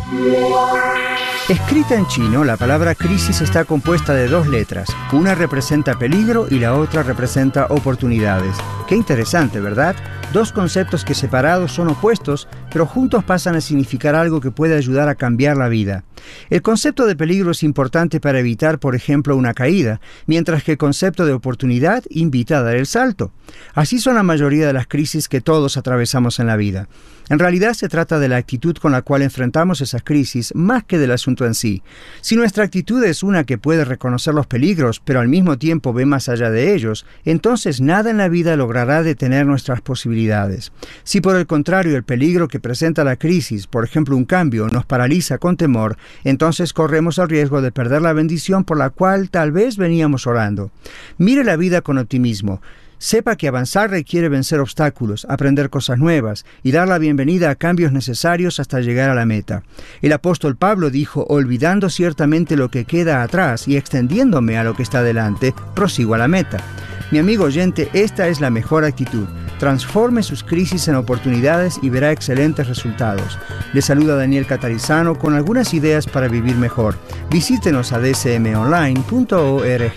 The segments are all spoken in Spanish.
Escrita en chino, la palabra crisis está compuesta de dos letras. Una representa peligro y la otra representa oportunidades. Qué interesante, ¿verdad? Dos conceptos que separados son opuestos, pero juntos pasan a significar algo que puede ayudar a cambiar la vida. El concepto de peligro es importante para evitar, por ejemplo, una caída, mientras que el concepto de oportunidad invita a dar el salto. Así son la mayoría de las crisis que todos atravesamos en la vida. En realidad se trata de la actitud con la cual enfrentamos esas crisis más que del asunto en sí. Si nuestra actitud es una que puede reconocer los peligros, pero al mismo tiempo ve más allá de ellos, entonces nada en la vida logrará detener nuestras posibilidades. Si por el contrario el peligro que presenta la crisis, por ejemplo un cambio, nos paraliza con temor, entonces corremos el riesgo de perder la bendición por la cual tal vez veníamos orando. Mire la vida con optimismo. Sepa que avanzar requiere vencer obstáculos, aprender cosas nuevas y dar la bienvenida a cambios necesarios hasta llegar a la meta. El apóstol Pablo dijo, olvidando ciertamente lo que queda atrás y extendiéndome a lo que está delante, prosigo a la meta. Mi amigo oyente, esta es la mejor actitud. Transforme sus crisis en oportunidades y verá excelentes resultados. Le saluda Daniel Catarizano con algunas ideas para vivir mejor. Visítenos a dsmonline.org.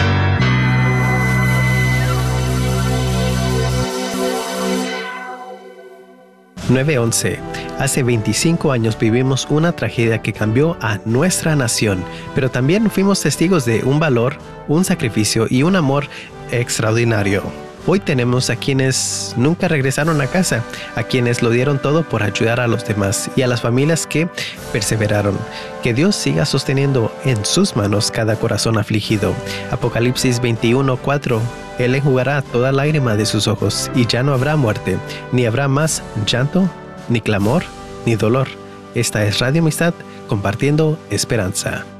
9/11. Hace 25 años vivimos una tragedia que cambió a nuestra nación, pero también fuimos testigos de un valor, un sacrificio y un amor extraordinario. Hoy tenemos a quienes nunca regresaron a casa, a quienes lo dieron todo por ayudar a los demás y a las familias que perseveraron. Que Dios siga sosteniendo en sus manos cada corazón afligido. Apocalipsis 21:4. Él enjugará toda lágrima de sus ojos y ya no habrá muerte, ni habrá más llanto, ni clamor, ni dolor. Esta es Radio Amistad, compartiendo esperanza.